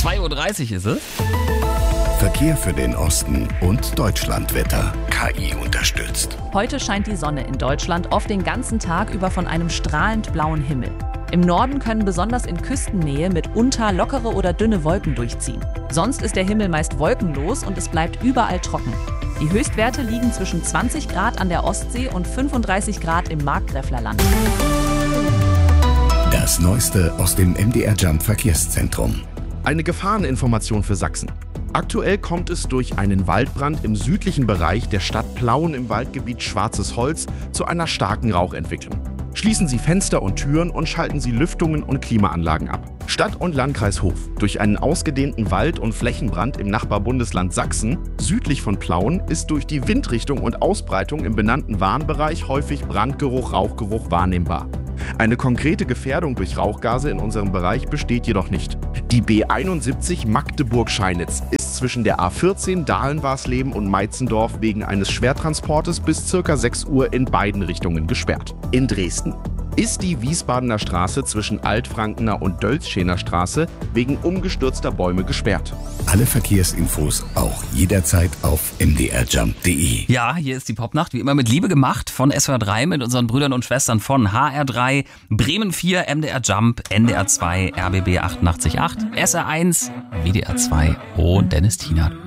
2:30 Uhr ist es. Verkehr für den Osten und Deutschlandwetter. KI unterstützt. Heute scheint die Sonne in Deutschland oft den ganzen Tag über von einem strahlend blauen Himmel. Im Norden können besonders in Küstennähe mitunter lockere oder dünne Wolken durchziehen. Sonst ist der Himmel meist wolkenlos und es bleibt überall trocken. Die Höchstwerte liegen zwischen 20 Grad an der Ostsee und 35 Grad im Markgräflerland. Das Neueste aus dem MDR Jump Verkehrszentrum. Eine Gefahreninformation für Sachsen. Aktuell kommt es durch einen Waldbrand im südlichen Bereich der Stadt Plauen im Waldgebiet Schwarzes Holz zu einer starken Rauchentwicklung. Schließen Sie Fenster und Türen und schalten Sie Lüftungen und Klimaanlagen ab. Stadt- und Landkreis Hof. Durch einen ausgedehnten Wald- und Flächenbrand im Nachbarbundesland Sachsen, südlich von Plauen, ist durch die Windrichtung und Ausbreitung im benannten Warnbereich häufig Brandgeruch, Rauchgeruch wahrnehmbar. Eine konkrete Gefährdung durch Rauchgase in unserem Bereich besteht jedoch nicht. Die B71 Magdeburg-Scheinitz ist zwischen der A14 Dahlen-Warsleben und Meitzendorf wegen eines Schwertransportes bis ca. 6 Uhr in beiden Richtungen gesperrt. In Dresden ist die Wiesbadener Straße zwischen Altfrankener und Dölzschener Straße wegen umgestürzter Bäume gesperrt. Alle Verkehrsinfos auch jederzeit auf mdrjump.de. Ja, hier ist die Popnacht, wie immer mit Liebe gemacht von SWR 3 mit unseren Brüdern und Schwestern von HR3, Bremen 4, MDR Jump, NDR 2, RBB 88.8, SR1, WDR 2 und Dennis Tienert.